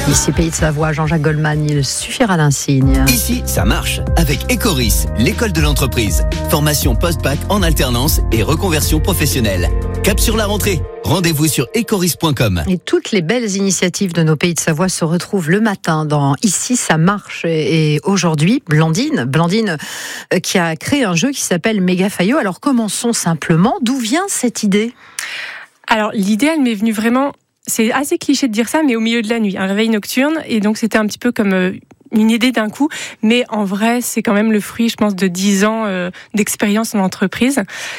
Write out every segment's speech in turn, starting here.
Ici Pays de Savoie, Jean-Jacques Goldman, il suffira d'un signe. Ici, ça marche avec Ecoris, l'école de l'entreprise. Formation post-bac en alternance et reconversion professionnelle. Cap sur la rentrée. Rendez-vous sur ecoris.com. Et toutes les belles initiatives de nos Pays de Savoie se retrouvent le matin dans Ici ça marche. Et aujourd'hui, Blandine qui a créé un jeu qui s'appelle Mégafaillot. Alors commençons simplement. D'où vient cette idée ? Alors l'idée, elle m'est venue vraiment... C'est assez cliché de dire ça, mais au milieu de la nuit, un réveil nocturne. Et donc, c'était un petit peu comme une idée d'un coup. Mais en vrai, c'est quand même le fruit, je pense, de 10 ans d'expérience en entreprise.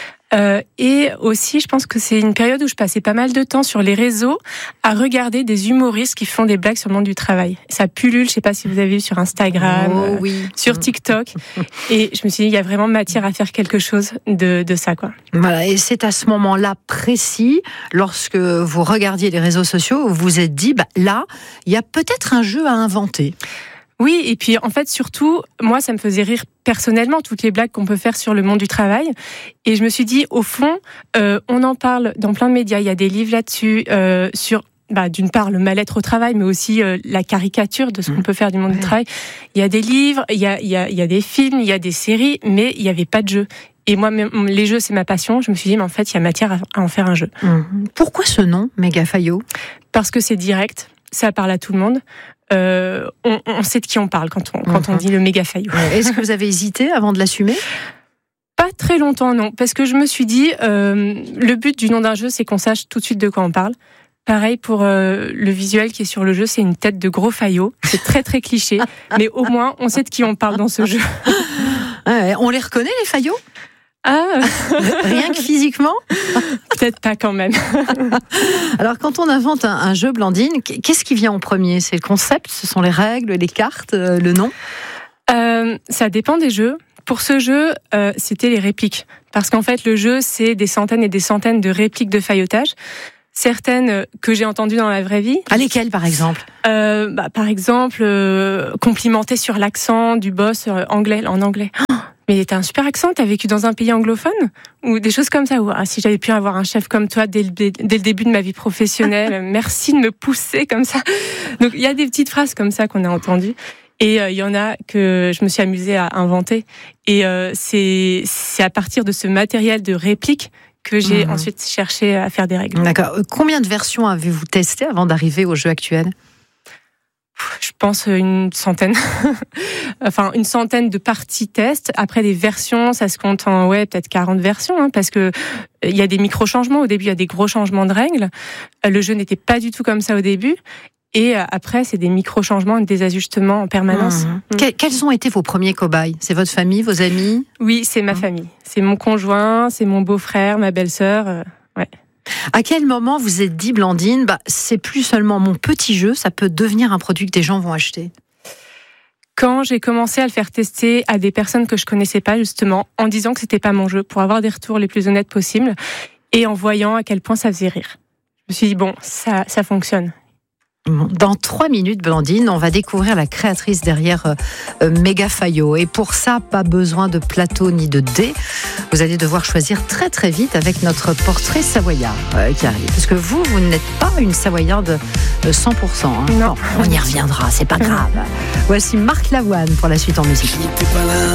Et aussi, je pense que c'est une période où je passais pas mal de temps sur les réseaux à regarder des humoristes qui font des blagues sur le monde du travail. Ça pullule, je sais pas si vous avez vu sur Instagram, sur TikTok. Et je me suis dit, il y a vraiment matière à faire quelque chose de ça, quoi. Voilà, et c'est à ce moment-là précis, lorsque vous regardiez les réseaux sociaux, vous vous êtes dit, là, il y a peut-être un jeu à inventer. Oui, et puis en fait, surtout, moi, ça me faisait rire personnellement, toutes les blagues qu'on peut faire sur le monde du travail. Et je me suis dit, au fond, on en parle dans plein de médias. Il y a des livres là-dessus, sur, d'une part, le mal-être au travail, mais aussi la caricature de ce qu'on peut faire du monde du travail. Il y a des livres, il y a des films, il y a des séries, mais il n'y avait pas de jeu. Et moi, les jeux, c'est ma passion. Je me suis dit, mais en fait, il y a matière à en faire un jeu. Pourquoi ce nom, Mégafaillot ? Parce que c'est direct, ça parle à tout le monde. On sait de qui on parle quand on dit le Mégafaillot. Est-ce que vous avez hésité avant de l'assumer ? Pas très longtemps, non. Parce que je me suis dit, le but du nom d'un jeu, c'est qu'on sache tout de suite de quoi on parle. Pareil pour le visuel qui est sur le jeu, c'est une tête de gros faillot. C'est très très cliché, mais au moins on sait de qui on parle dans ce jeu. On les reconnaît, les faillots ? Rien que physiquement ? Peut-être pas quand même. Alors quand on invente un jeu, Blandine, qu'est-ce qui vient en premier ? C'est le concept, ce sont les règles, les cartes, le nom ? Ça dépend des jeux. Pour ce jeu, c'était les répliques. Parce qu'en fait, le jeu, c'est des centaines et des centaines de répliques de faillotage. Certaines que j'ai entendues dans la vraie vie. Lesquelles, par exemple ? Par exemple, complimenter sur l'accent du boss en anglais. Mais t'as un super accent, t'as vécu dans un pays anglophone ? Ou des choses comme ça. Ou, si j'avais pu avoir un chef comme toi dès le début de ma vie professionnelle, merci de me pousser comme ça. Donc il y a des petites phrases comme ça qu'on a entendues. Et il y en a que je me suis amusée à inventer. Et c'est à partir de ce matériel de réplique que j'ai ensuite cherché à faire des règles. D'accord. Combien de versions avez-vous testé avant d'arriver au jeu actuel ? Je pense une centaine. Enfin, une centaine de parties test. Après, des versions, ça se compte en peut-être 40 versions, parce que il y a des micro-changements. Au début, il y a des gros changements de règles. Le jeu n'était pas du tout comme ça au début. Et après, c'est des micro-changements et des ajustements en permanence. Quels ont été vos premiers cobayes ? C'est votre famille, vos amis ? Oui, c'est ma famille. C'est mon conjoint, c'est mon beau-frère, ma belle-sœur. À quel moment vous êtes dit, Blandine, c'est plus seulement mon petit jeu, ça peut devenir un produit que des gens vont acheter ? Quand j'ai commencé à le faire tester à des personnes que je connaissais pas, justement, en disant que c'était pas mon jeu, pour avoir des retours les plus honnêtes possibles, et en voyant à quel point ça faisait rire. Je me suis dit, ça fonctionne. Dans 3 minutes, Blandine, on va découvrir la créatrice derrière Mégafaillot. Et pour ça, pas besoin de plateau ni de dés. Vous allez devoir choisir très très vite avec notre portrait savoyard qui arrive. Parce que vous n'êtes pas une savoyarde 100%. Non. Bon, on y reviendra, c'est pas grave. Voici Marc Lavoine pour la suite en musique.